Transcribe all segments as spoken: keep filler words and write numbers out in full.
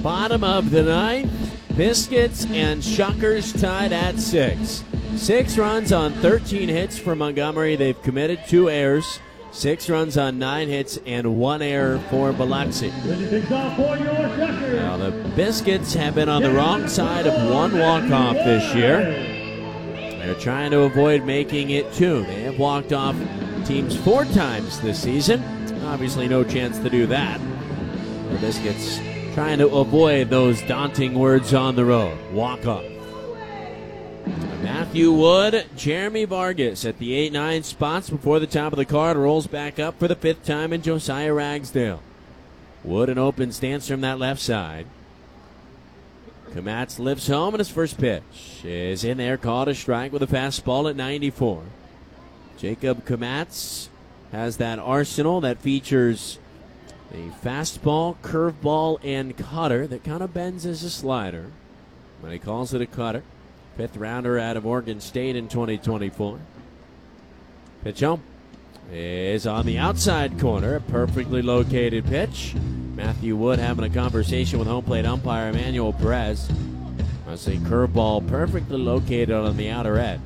Bottom of the ninth, Biscuits and Shuckers tied at six. Six runs on thirteen hits for Montgomery. They've committed two errors. Six runs on nine hits and one error for Biloxi. Now the Biscuits have been on the wrong side of one walk-off this year. They're trying to avoid making it two. They have walked off teams four times this season. Obviously no chance to do that. The Biscuits trying to avoid those daunting words on the road. Walk off. Matthew Wood, Jeremy Vargas at the eight nine spots before the top of the card. Rolls back up for the fifth time in Josiah Ragsdale. Wood an open stance from that left side. Komatz lifts home, and his first pitch is in there, called a strike with a fastball at ninety-four. Jacob Komatz has that arsenal that features a fastball, curveball, and cutter that kind of bends as a slider. But he calls it a cutter. Fifth rounder out of Oregon State in twenty twenty-four. Pitch home is on the outside corner. A perfectly located pitch. Matthew Wood having a conversation with home plate umpire Emmanuel Perez. That's a curveball perfectly located on the outer edge.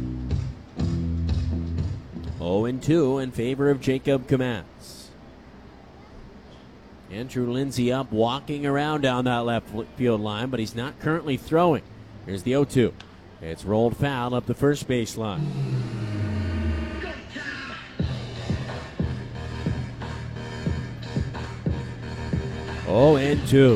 oh and two in favor of Jacob Komatz. Andrew Lindsay up, walking around down that left field line, but he's not currently throwing. Here's the oh two. It's rolled foul up the first base line. oh and two.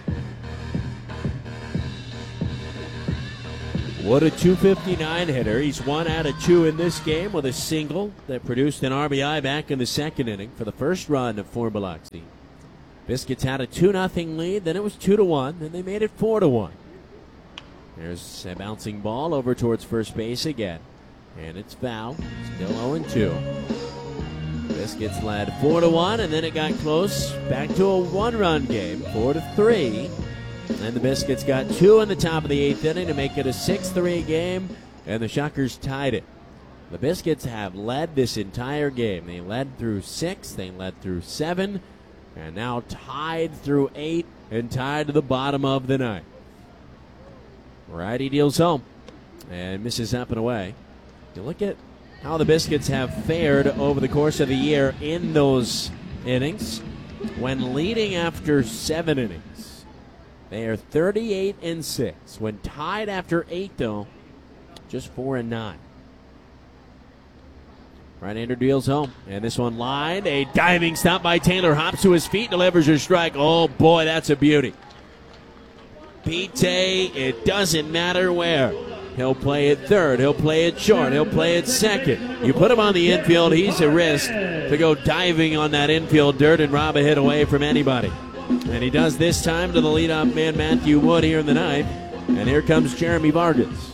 What a two fifty-nine hitter. He's one out of two in this game with a single that produced an R B I back in the second inning for the first run for Biloxi. Biscuits had a two nothing lead, then it was two to one, then they made it four to one. There's a bouncing ball over towards first base again. And it's foul. Still oh and two. Biscuits led four to one, and then it got close. Back to a one-run game, four to three. And the Biscuits got two in the top of the eighth inning to make it a six three game, and the Shuckers tied it. The Biscuits have led this entire game. They led through six, they led through seven, and now tied through eight and tied to the bottom of the ninth. Righty deals home and misses up and away. You look at how the Biscuits have fared over the course of the year in those innings. When leading after seven innings, they are thirty-eight and six. When tied after eight, though, just four and nine. Right-hander deals home, and this one lined. A diving stop by Taylor, hops to his feet, delivers a strike. Oh boy, that's a beauty. Pete, it doesn't matter where. He'll play it third. He'll play it short. He'll play it second. You put him on the infield, he's a risk to go diving on that infield dirt and rob a hit away from anybody. And he does this time to the leadoff man, Matthew Wood, here in the ninth. And here comes Jeremy Vargas.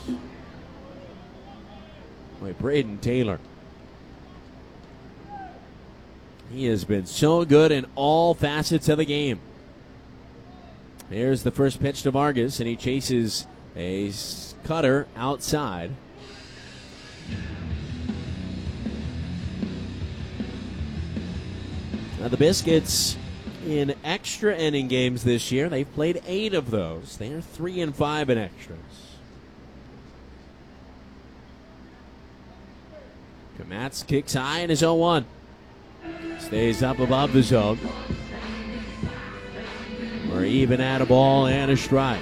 Boy, Braden Taylor. He has been so good in all facets of the game. Here's the first pitch to Vargas, and he chases a cutter outside. Now the Biscuits in extra inning games this year, they've played eight of those. They are three and five in extras. Komatz kicks high and is oh one. Stays up above the zone. We're even at a ball and a strike.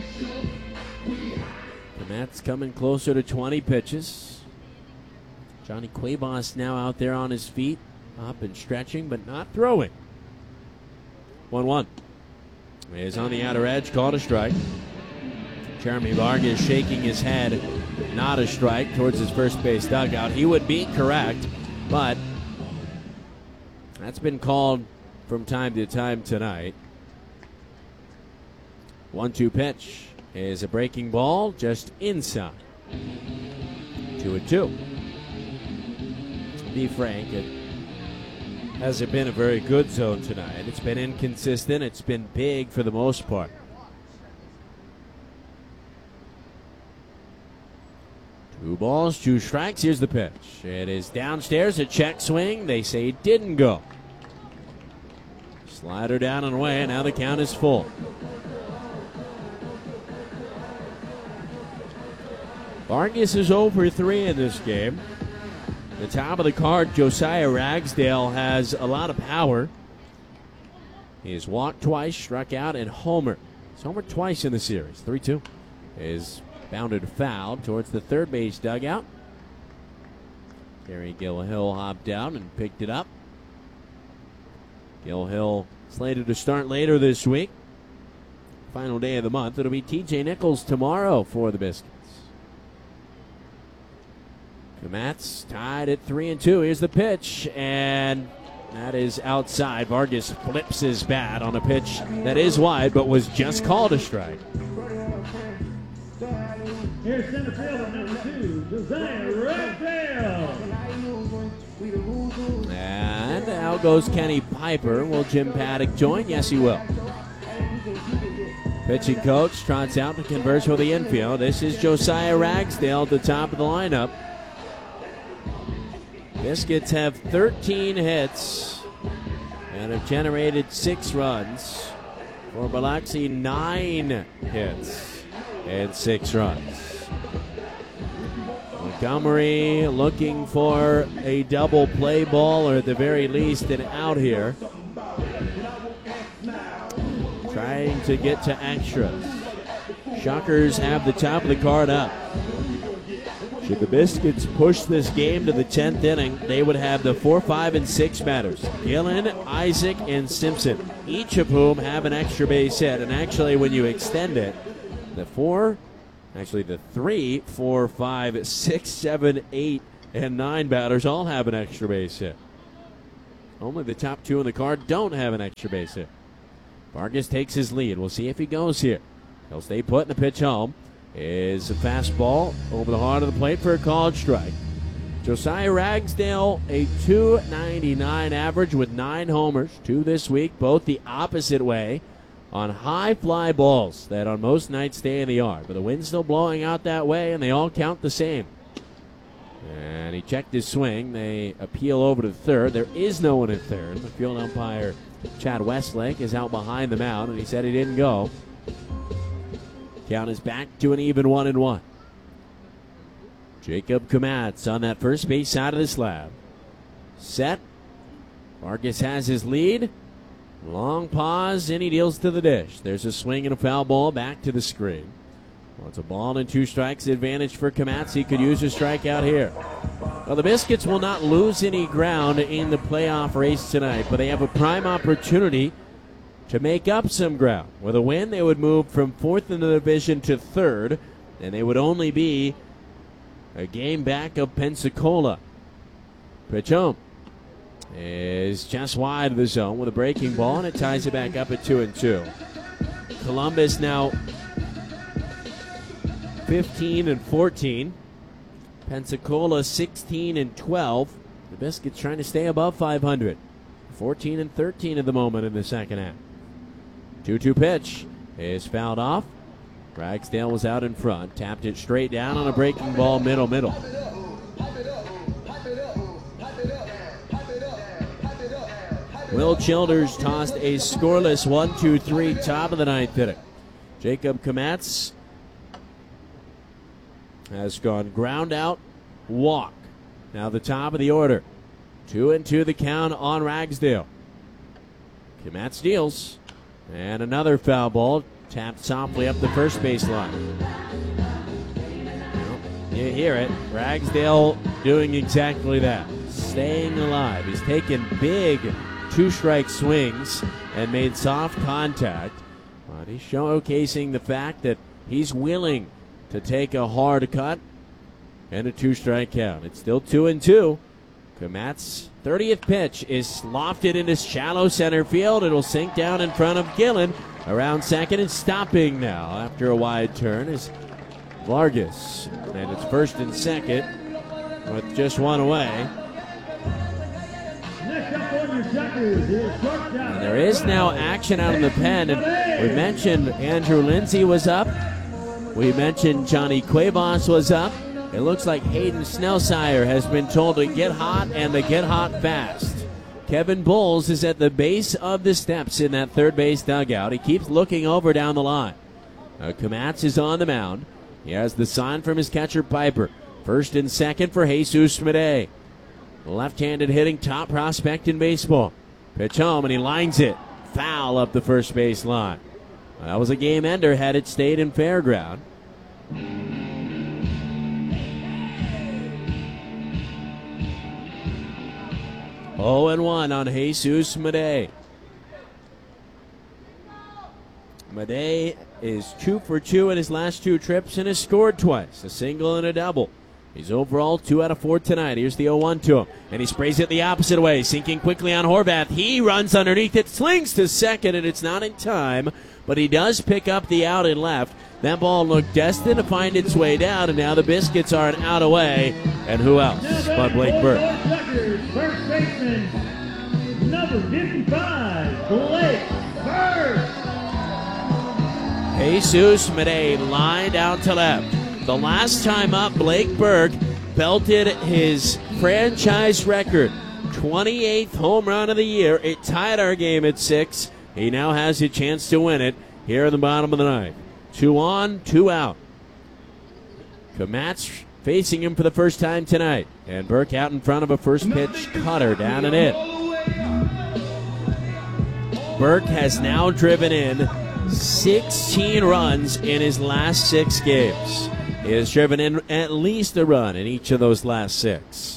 Komatz coming closer to twenty pitches. Johnny Cuevas now out there on his feet, up and stretching, but not throwing. one one. Is on the outer edge, called a strike. Jeremy Vargas shaking his head, not a strike, towards his first base dugout. He would be correct, but that's been called from time to time tonight. one two pitch is a breaking ball just inside. two and two. To be frank, it hasn't been a very good zone tonight. It's been inconsistent. It's been big for the most part. Two balls, two strikes. Here's the pitch. It is downstairs, a check swing. They say it didn't go. Slider down and away, and now the count is full. Vargas is oh for three in this game. The top of the card, Josiah Ragsdale has a lot of power. He has walked twice, struck out, and homered. He's homered twice in the series. three two is bounded foul towards the third base dugout. Gary Gilhill hopped down and picked it up. Gilhill slated to start later this week. Final day of the month. It'll be T J Nichols tomorrow for the Biscuits. Kmatz tied at three and two. Here's the pitch, and that is outside. Vargas flips his bat on a pitch that is wide, but was just called a strike. Here's center fielder number two, Josiah Ragsdale. And out goes Kenny Piper. Will Jim Paddock join? Yes, he will. Pitching coach trots out to converse with the infield. This is Josiah Ragsdale at the top of the lineup. Biscuits have thirteen hits and have generated six runs. For Biloxi, nine hits and six runs. Montgomery looking for a double play ball, or at the very least an out here. Trying to get to extras. Shockers have the top of the card up. Should the Biscuits push this game to the tenth inning, they would have the four, five, and six batters. Gillen, Isaac, and Simpson, each of whom have an extra base hit. And actually, when you extend it, the four, actually the three, four, five, six, seven, eight, and nine batters all have an extra base hit. Only the top two in the card don't have an extra base hit. Vargas takes his lead. We'll see if he goes here. He'll stay put in the pitch home. Is a fastball over the heart of the plate for a called strike. Josiah Ragsdale, a two ninety-nine average with nine homers, two this week, both the opposite way on high fly balls that on most nights stay in the yard. But the wind's still blowing out that way, and they all count the same. And he checked his swing. They appeal over to third. There is no one at third. The field umpire, Chad Westlake, is out behind the mound, and he said he didn't go. Count is back to an even one and one. Jacob Kmatz on that first base side of the slab. Set. Vargas has his lead. Long pause, and he deals to the dish. There's a swing and a foul ball back to the screen. Well, it's a ball and two strikes advantage for Kmatz. He could use a strikeout here. Well, the Biscuits will not lose any ground in the playoff race tonight, but they have a prime opportunity to make up some ground. With a win, they would move from fourth in the division to third, and they would only be a game back of Pensacola. Pitch home is just wide of the zone with a breaking ball, and it ties it back up at two and two. Columbus now fifteen and fourteen. Pensacola sixteen and twelve. The Biscuits trying to stay above five hundred. fourteen and thirteen at the moment in the second half. two two pitch is fouled off. Ragsdale was out in front. Tapped it straight down on a breaking ball, middle, middle. Will Childers tossed a scoreless one two three top of the ninth inning. Jacob Kmatz has gone ground out, walk. Now the top of the order. Two and two the count on Ragsdale. Kmatz deals. And another foul ball tapped softly up the first base line. Well, you hear it. Ragsdale doing exactly that. Staying alive. He's taken big two-strike swings and made soft contact. But he's showcasing the fact that he's willing to take a hard cut and a two-strike count. It's still two and two. Kmatz's thirtieth pitch is lofted into shallow center field. It'll sink down in front of Gillen around second, and stopping now after a wide turn is Vargas. And it's first and second with just one away. And there is now action out in the pen, and we mentioned Andrew Lindsay was up. We mentioned Johnny Cuevas was up. It looks like Hayden Snellsire has been told to get hot and to get hot fast. Kevin Bowles is at the base of the steps in that third base dugout. He keeps looking over down the line. Uh, Kmatz is on the mound. He has the sign from his catcher, Piper. First and second for Jesus Madej. Left-handed hitting top prospect in baseball. Pitch home, and he lines it. Foul up the first base line. That was a game ender had it stayed in Fairground. oh and one on Jesus Madej. Madej is two for two in his last two trips and has scored twice, a single and a double. He's overall two out of four tonight. Here's the oh one to him, and he sprays it the opposite way, sinking quickly on Horvath. He runs underneath it, slings to second, and it's not in time, but he does pick up the out and left. That ball looked destined to find its way down, and now the Biscuits are an out away. And who else but Blake Burke? First baseman, number fifty-five, Blake Burke. Jesus Madej lined out to left. The last time up, Blake Burke belted his franchise record, twenty-eighth home run of the year. It tied our game at six. He now has a chance to win it here in the bottom of the ninth. Two on, two out. Komatz facing him for the first time tonight. And Burke out in front of a first pitch cutter down and in. Burke has now driven in sixteen runs in his last six games. He has driven in at least a run in each of those last six.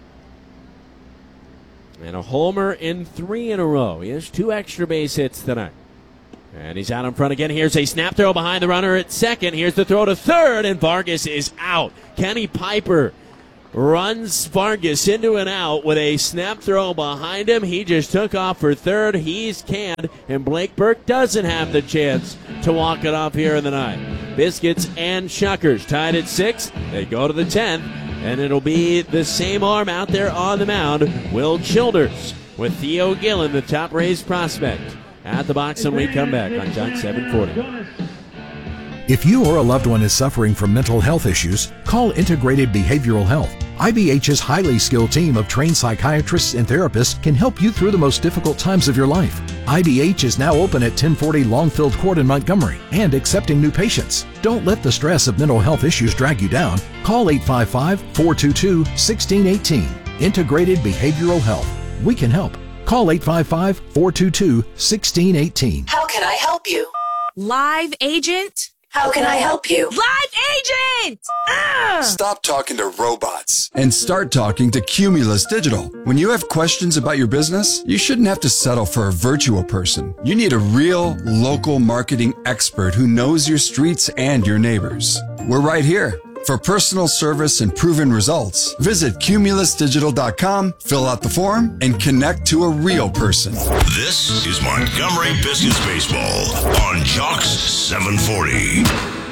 And a homer in three in a row. He has two extra base hits tonight. And he's out in front again. Here's a snap throw behind the runner at second. Here's the throw to third, and Vargas is out. Kenny Piper runs Vargas into an out with a snap throw behind him. He just took off for third. He's canned, and Blake Burke doesn't have the chance to walk it off here in the ninth. Biscuits and Shuckers tied at six. They go to the tenth, and it'll be the same arm out there on the mound, Will Childers, with Theo Gillen, the top-raised prospect, at the box when we come back on John seven forty. If you or a loved one is suffering from mental health issues, call Integrated Behavioral Health. I B H's highly skilled team of trained psychiatrists and therapists can help you through the most difficult times of your life. I B H is now open at ten forty Longfield Court in Montgomery and accepting new patients. Don't let the stress of mental health issues drag you down. Call eight five five, four two two, one six one eight. Integrated Behavioral Health. We can help. Call eight five five, four two two, one six one eight. How can I help you? Live agent? How can I help you? Live agent! Ah! Stop talking to robots and start talking to Cumulus Digital. When you have questions about your business, you shouldn't have to settle for a virtual person. You need a real, local marketing expert who knows your streets and your neighbors. We're right here. For personal service and proven results, visit cumulus digital dot com, fill out the form, and connect to a real person. This is Montgomery Biscuits Baseball on Jocks seven forty.